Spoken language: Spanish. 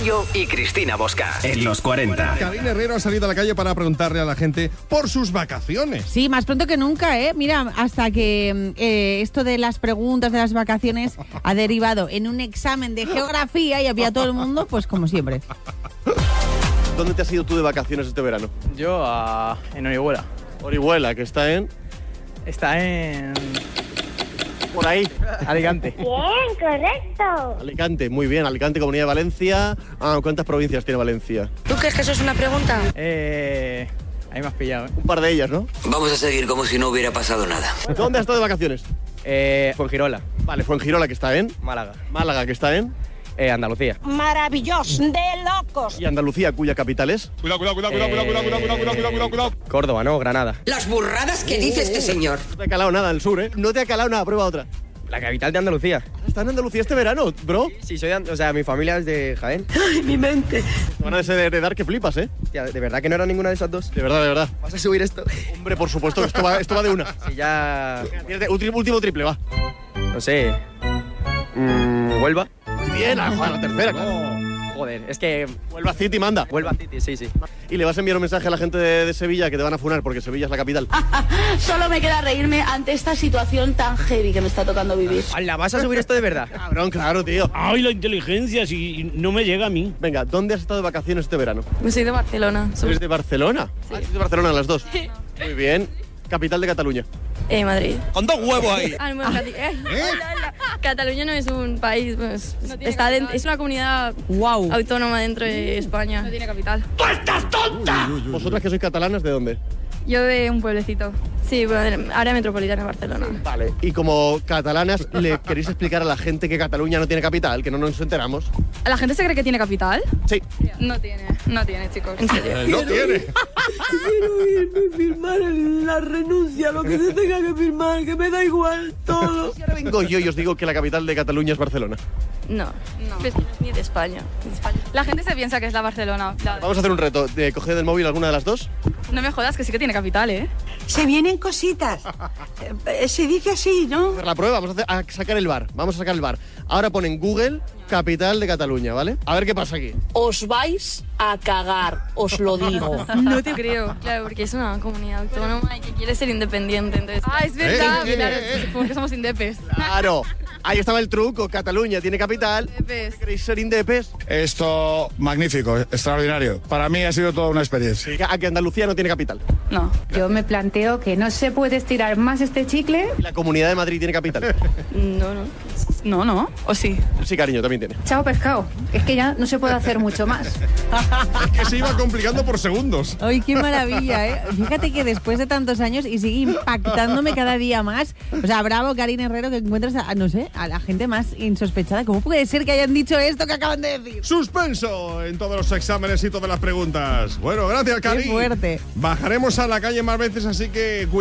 Bayo y Cristina Bosca. En los 40. Karine Herrero ha salido a la calle para preguntarle a la gente por sus vacaciones. Sí, más pronto que nunca, ¿eh? Mira, hasta que esto de las preguntas de las vacaciones ha derivado en un examen de geografía y había todo el mundo, pues como siempre. ¿Dónde te has ido tú de vacaciones este verano? Yo en Orihuela. Orihuela, que está en... Está en... Por ahí. Alicante. Bien, correcto. Alicante, muy bien. Alicante, Comunidad de Valencia. ¿Cuántas provincias tiene Valencia? ¿Tú crees que eso es una pregunta? Ahí me has pillado, ¿eh? Un par de ellas, ¿no? Vamos a seguir como si no hubiera pasado nada. ¿Dónde has estado de vacaciones? Fuengirola. Vale, Fuengirola, que está en... Málaga. Málaga, que está en... Andalucía. Maravilloso, de locos. Y Andalucía, cuya capital es... Cuidado. Córdoba, ¿no? Granada. Las burradas que dice este señor. No te ha calado nada el sur, ¿eh? No te ha calado nada, prueba otra. La capital de Andalucía. ¿Está en Andalucía este verano, bro? Sí, mi familia es de Jaén. Ay, mi mente. Te van a heredar que flipas, ¿eh? Tía, ¿de verdad que no era ninguna de esas dos? De verdad. ¿Vas a subir esto? Hombre, por supuesto, que esto va de una. Sí, ya... Último triple, va. No sé... ¿Huelva? Muy bien, la tercera. Joder, es que... Huelva City manda. Huelva City, sí. Y le vas a enviar un mensaje a la gente de Sevilla que te van a funar porque Sevilla es la capital. Solo me queda reírme ante esta situación tan heavy que me está tocando vivir. ¡Hala, vas a subir esto de verdad! Cabrón, claro, tío. ¡Ay, la inteligencia! Si no me llega a mí. Venga, ¿dónde has estado de vacaciones este verano? Me soy de Barcelona. ¿Eres de Barcelona? Sí. ¿Eres de Barcelona las dos? Sí. Muy bien. Capital de Cataluña. Madrid. Con dos huevos ahí. Cataluña no es un país, pues, es una comunidad autónoma dentro de España. No tiene capital. ¡Tú estás tonta! ¿Vosotras que sois catalanas, de dónde? Yo de un pueblecito. Sí, área metropolitana de Barcelona. Vale, y como catalanas, ¿le queréis explicar a la gente que Cataluña no tiene capital, que no nos enteramos? ¿La gente se cree que tiene capital? Sí. No tiene, chicos. ¿En serio? No tiene. Quiero irme a firmar la renuncia, lo que se tenga que firmar, que me da igual todo. Y ahora vengo yo y os digo que la capital de Cataluña es Barcelona. No. Pues ni de España. La gente se piensa que es la Barcelona. Vamos a hacer un reto. ¿Coger del móvil alguna de las dos? No me jodas, que sí que tiene capital, ¿eh? Se vienen cositas. Se dice así, ¿no? Hacer la prueba, vamos a sacar el bar. Vamos a sacar el bar. Ahora ponen Google, capital de Cataluña, ¿vale? A ver qué pasa aquí. Os vais a cagar, os lo digo. No te creo. Claro, porque es una comunidad autónoma y que quiere ser independiente, entonces... Ah, es verdad, claro, porque somos indepes. Claro, ahí estaba el truco. Cataluña tiene capital. Indepes. ¿Queréis ser indepes? Esto, magnífico, extraordinario. Para mí ha sido toda una experiencia. ¿A que Andalucía no tiene capital? No. Yo me planteo que no se puede estirar más este chicle. ¿Y la Comunidad de Madrid tiene capital? No. ¿O sí? Sí, cariño, también tiene. Chao, pescado. Es que ya no se puede hacer mucho más. Es que se iba complicando por segundos. ¡Ay, qué maravilla, eh! Fíjate que después de tantos años y sigue impactándome cada día más. O sea, bravo, Karine Herrero, que encuentras a la gente más insospechada. ¿Cómo puede ser que hayan dicho esto que acaban de decir? Suspenso en todos los exámenes y todas las preguntas. Bueno, gracias, Karine. Qué fuerte. Bajaremos a la calle más veces, así que